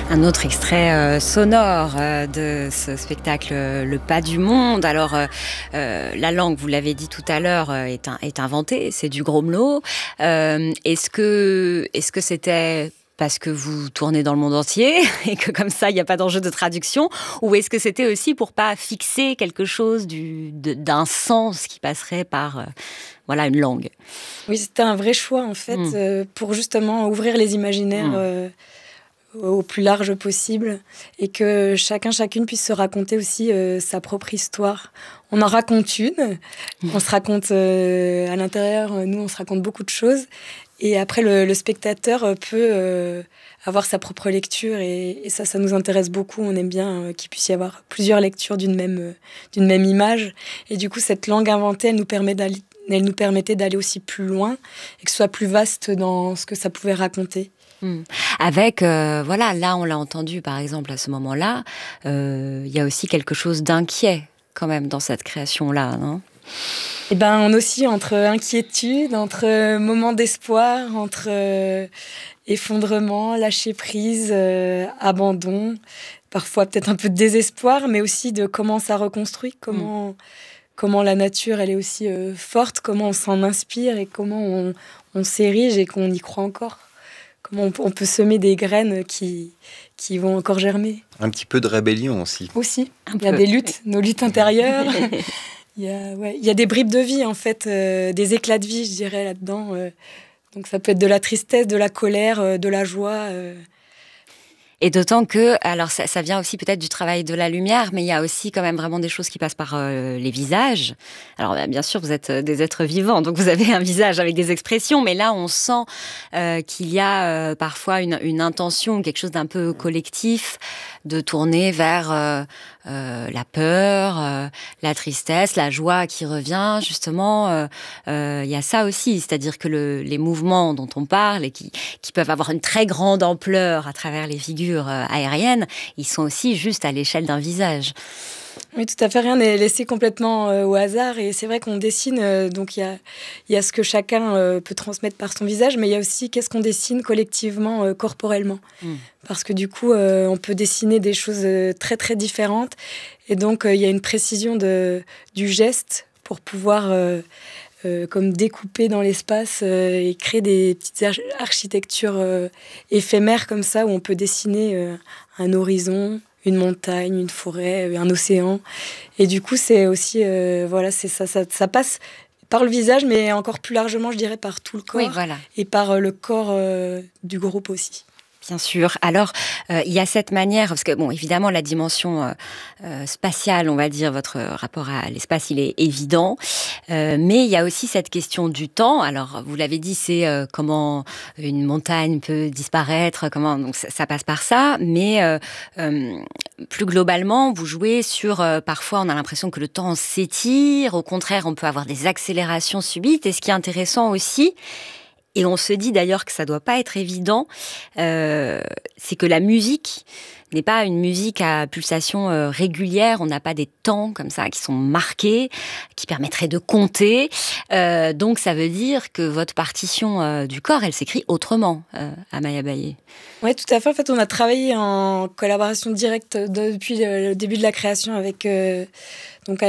Un autre extrait sonore de ce spectacle Le Pas du Monde. Alors, la langue, vous l'avez dit tout à l'heure, est inventée, c'est du gromelot. Est-ce que c'était parce que vous tournez dans le monde entier et que comme ça, il n'y a pas d'enjeu de traduction, ou est-ce que c'était aussi pour pas fixer quelque chose d'un sens qui passerait par une langue? Oui, c'était un vrai choix en fait, pour justement ouvrir les imaginaires au plus large possible et que chacune puisse se raconter aussi sa propre histoire. On en raconte une, on se raconte à l'intérieur, nous on se raconte beaucoup de choses et après le spectateur peut avoir sa propre lecture et ça nous intéresse beaucoup. On aime bien qu'il puisse y avoir plusieurs lectures d'une même image et du coup cette langue inventée elle nous permettait d'aller aussi plus loin et que ce soit plus vaste dans ce que ça pouvait raconter. Avec, là on l'a entendu par exemple à ce moment-là, il y a aussi quelque chose d'inquiet quand même dans cette création-là, non ? Eh ben, on oscille entre inquiétude, entre moments d'espoir, entre effondrement, lâcher prise, abandon, parfois peut-être un peu de désespoir, mais aussi de comment ça reconstruit, comment la nature elle est aussi forte, comment on s'en inspire et comment on s'érige et qu'on y croit encore. Comment on peut semer des graines qui vont encore germer. Un petit peu de rébellion aussi. Aussi. Il y a des luttes, nos luttes intérieures. Il y a des bribes de vie, en fait, des éclats de vie, je dirais, là-dedans. Donc ça peut être de la tristesse, de la colère, de la joie. Et d'autant que, alors ça vient aussi peut-être du travail de la lumière, mais il y a aussi quand même vraiment des choses qui passent par les visages. Alors bien sûr, vous êtes des êtres vivants, donc vous avez un visage avec des expressions, mais là on sent qu'il y a parfois une intention, quelque chose d'un peu collectif, de tourner vers la peur, la tristesse, la joie qui revient. Justement, il y a ça aussi, c'est-à-dire que les mouvements dont on parle et qui peuvent avoir une très grande ampleur à travers les figures aériennes, ils sont aussi juste à l'échelle d'un visage. Oui, tout à fait, rien n'est laissé complètement au hasard. Et c'est vrai qu'on dessine, donc il y a ce que chacun peut transmettre par son visage, mais il y a aussi qu'est-ce qu'on dessine collectivement, corporellement. Parce que du coup, on peut dessiner des choses très, très différentes. Et donc, il y a une précision du geste pour pouvoir comme découper dans l'espace et créer des petites architectures éphémères comme ça, où on peut dessiner un horizon, une montagne, une forêt, un océan. Et du coup, c'est aussi, c'est ça passe par le visage, mais encore plus largement, je dirais, par tout le corps. Oui, voilà. Et par le corps du groupe aussi. Bien sûr. Alors, il y a cette manière, parce que, bon, évidemment, la dimension spatiale, on va dire, votre rapport à l'espace, il est évident. Mais il y a aussi cette question du temps. Alors, vous l'avez dit, c'est comment une montagne peut disparaître, donc ça passe par ça. Mais plus globalement, vous jouez sur, parfois, on a l'impression que le temps s'étire. Au contraire, on peut avoir des accélérations subites. Et ce qui est intéressant aussi, et on se dit d'ailleurs que ça doit pas être évident, c'est que la musique n'est pas une musique à pulsation régulière. On n'a pas des temps comme ça qui sont marqués, qui permettraient de compter. Donc ça veut dire que votre partition du corps, elle s'écrit autrement, Amaya Bailly. Oui, tout à fait. En fait, on a travaillé en collaboration directe depuis le début de la création avec